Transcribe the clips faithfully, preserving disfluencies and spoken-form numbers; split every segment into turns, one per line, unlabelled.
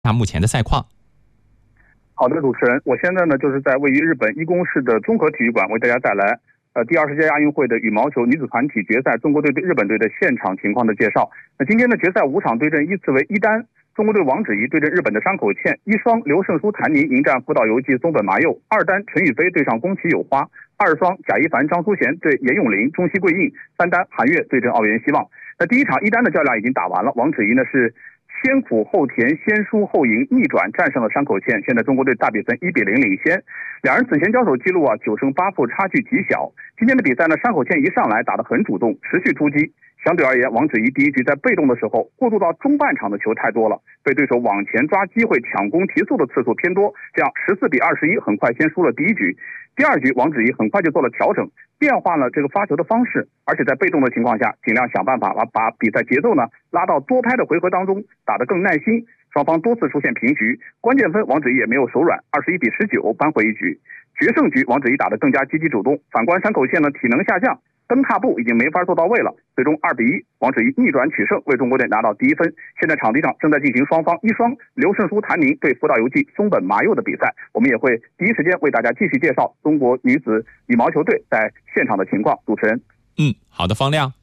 那目前的赛况。
好的，主持人，我现在呢就是在位于日本伊宫市的综合体育馆为大家带来呃第二十届亚运会的羽毛球女子团体决赛中国队对日本队的现场情况的介绍。那今天的决赛五场对阵依次为一单中国队王芷怡对阵日本的山口茜，一双刘胜书谭宁迎战福岛由纪松本麻佑，二单陈雨菲对上宫崎友花，二双贾一凡张淑娴对严咏琳中西贵印，三单韩悦对阵奥原希望。那第一场一单的较量已经打完了，王芷怡呢是先苦后甜，先输后赢，逆转战胜了山口茜，现在中国队大比分一比零领先。两人此前交手记录啊九胜八负，差距极小。今天的比赛呢，山口茜一上来打得很主动，持续突击。相对而言，王芷怡第一局在被动的时候过渡到中半场的球太多了，被对手往前抓机会抢攻提速的次数偏多，这样十四比二十一，很快先输了第一局。第二局王芷怡很快就做了调整，变换了这个发球的方式，而且在被动的情况下尽量想办法把把比赛节奏呢拉到多拍的回合当中，打得更耐心。双方多次出现平局，关键分王芷怡也没有手软，二十一比十九扳回一局。决胜局王芷怡打得更加积极主动，反观山口茜呢体能下降，蹬踏步已经没法做到位了，最终二比一，王芷怡逆转取胜，为中国队拿到第一分。现在场地上正在进行双方一双刘胜书谭宁对福岛由纪松本麻佑的比赛，我们也会第一时间为大家继续介绍中国女子羽毛球队在现场的情况。主持人，
嗯，好的，方亮。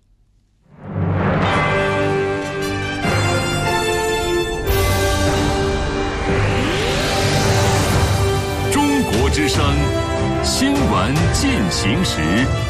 中国之声，新闻进行时。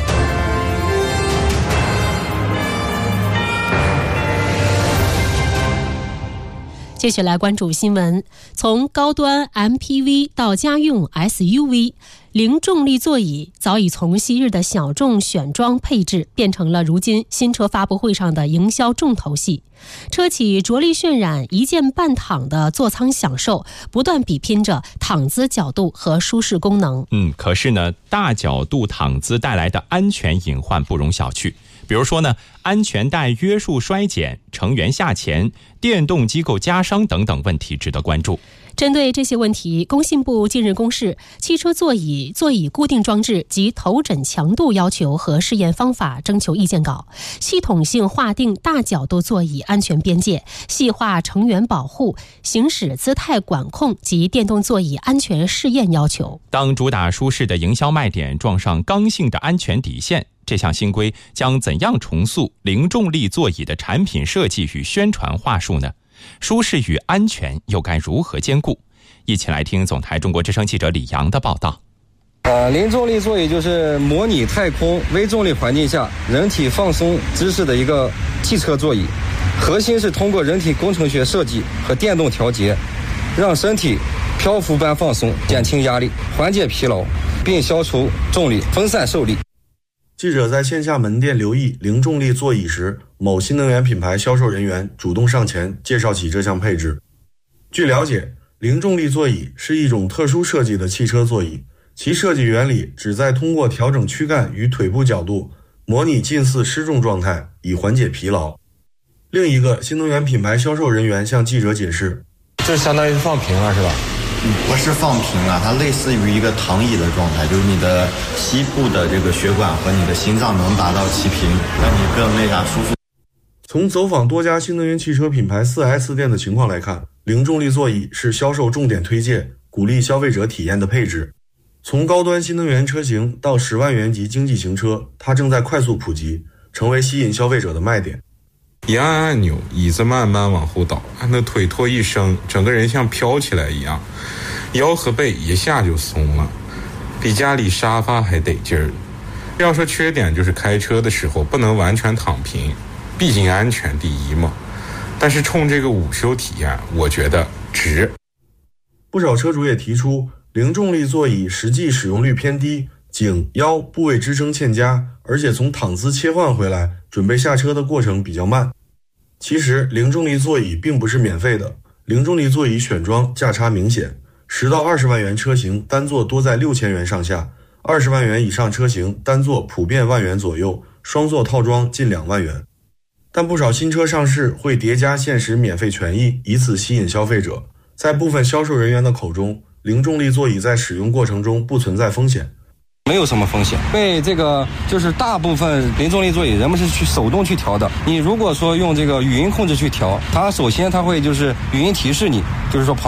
接下来关注新闻。从高端 M P V 到家用 S U V， 零重力座椅早已从昔日的小众选装配置变成了如今新车发布会上的营销重头戏。车企着力渲染一键半躺的座舱享受，不断比拼着躺姿角度和舒适功能。
嗯，可是呢，大角度躺姿带来的安全隐患不容小觑。比如说呢，安全带约束衰减、成员下潜、电动机构夹伤等等问题值得关注。
针对这些问题，工信部近日公示汽车座椅座椅固定装置及头枕强度要求和试验方法征求意见稿，系统性划定大角度座椅安全边界，细化成员保护、行驶姿态管控及电动座椅安全试验要求。
当主打舒适的营销卖点撞上刚性的安全底线，这项新规将怎样重塑零重力座椅的产品设计与宣传话术呢？舒适与安全又该如何兼顾？一起来听总台中国之声记者李阳的报道。
呃，零重力座椅就是模拟太空微重力环境下人体放松姿势的一个汽车座椅，核心是通过人体工程学设计和电动调节，让身体漂浮般放松，减轻压力，缓解疲劳，并消除重力，分散受力。
记者在线下门店留意零重力座椅时，某新能源品牌销售人员主动上前介绍起这项配置。据了解，零重力座椅是一种特殊设计的汽车座椅，其设计原理旨在通过调整躯干与腿部角度，模拟近似失重状态，以缓解疲劳。另一个新能源品牌销售人员向记者解释，
这相当于是放平了是吧？
不是放平了，它类似于一个躺椅的状态，就是你的膝部的这个血管和你的心脏能达到齐平，让你更那啥舒服。
从走访多家新能源汽车品牌 四 S 店的情况来看，零重力座椅是销售重点推荐，鼓励消费者体验的配置。从高端新能源车型到十万元级经济型车，它正在快速普及，成为吸引消费者的卖点。
一按按钮，椅子慢慢往后倒，那腿托一伸，整个人像飘起来一样，腰和背一下就松了，比家里沙发还得劲儿。要说缺点，就是开车的时候不能完全躺平，毕竟安全第一嘛。但是冲这个午休体验，我觉得值。
不少车主也提出，零重力座椅实际使用率偏低，颈腰部位支撑欠佳，而且从躺姿切换回来准备下车的过程比较慢。其实零重力座椅并不是免费的，零重力座椅选装价差明显，十到二十万元车型单座多在六千元上下，二十万元以上车型单座普遍万元左右，双座套装近两万元。但不少新车上市会叠加限时免费权益，以此吸引消费者。在部分销售人员的口中，零重力座椅在使用过程中不存在风险。
没有什么风险。因为这个就是大部分零重力座椅人们是去手动去调的，你如果说用这个语音控制去调，它首先它会就是语音提示你，就是说